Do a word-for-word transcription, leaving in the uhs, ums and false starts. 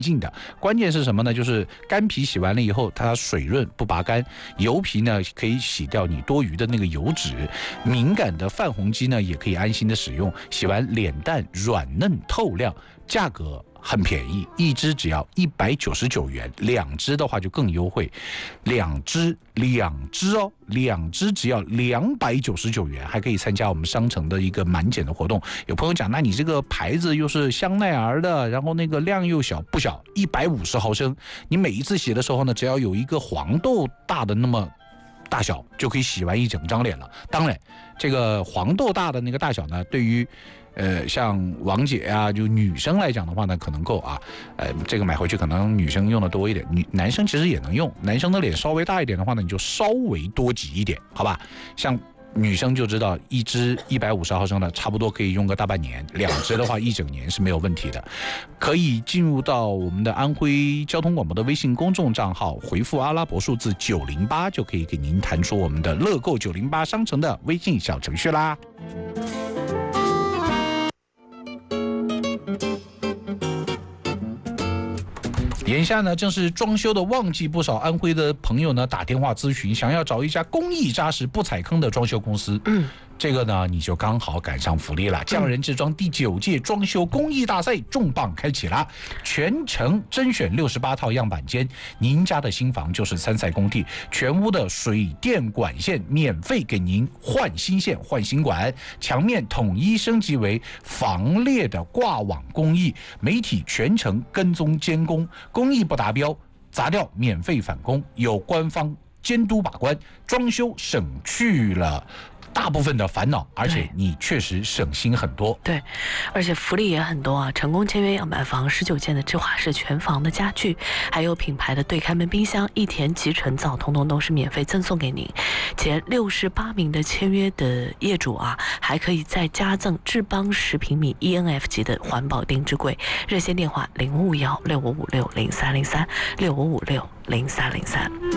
净的。关键是什么呢？就是干皮洗完了以后，它水润不拔干，油皮呢可以洗掉你多余的那个油脂，敏感的泛红肌呢也可以安心的使用，洗完脸蛋软嫩透亮，价格很便宜，一支只要一百九十九元，两支的话就更优惠，两支两支哦，两支只要两百九十九元，还可以参加我们商城的一个满减的活动。有朋友讲，那你这个牌子又是香奈儿的，然后那个量又小，不小，一百五十毫升，你每一次洗的时候呢，只要有一个黄豆大的那么大小，就可以洗完一整张脸了。当然，这个黄豆大的那个大小呢，对于呃，像王姐啊，就女生来讲的话呢，可能够啊，呃，这个买回去可能女生用的多一点，女男生其实也能用，男生的脸稍微大一点的话呢，你就稍微多挤一点，好吧？像女生就知道，一支一百五十毫升的，差不多可以用个大半年；两支的话，一整年是没有问题的。可以进入到我们的安徽交通广播的微信公众账号，回复阿拉伯数字九零八，就可以给您弹出我们的乐购九零八商城的微信小程序啦。眼下呢，正是装修的旺季，不少安徽的朋友呢打电话咨询，想要找一家工艺扎实、不踩坑的装修公司。嗯，这个呢，你就刚好赶上福利了。匠人制装第九届装修工艺大赛重磅开启了，全程甄选六十八套样板间，您家的新房就是参赛工地，全屋的水电管线免费给您换新线、换新管，墙面统一升级为防裂的挂网工艺，媒体全程跟踪监工。工艺不达标，砸掉免费返工，有官方监督把关，装修省去了大部分的烦恼，而且你确实省心很多。 对，而且福利也很多啊！成功签约样板房十九件的智华式全房的家具，还有品牌的对开门冰箱、益田集成灶，统统都是免费赠送给您。前六十八名的签约的业主啊，还可以再加赠智邦十平米 E N F 级的环保定制柜。热线电话零五幺六五五六零三零三六五五六零三零三。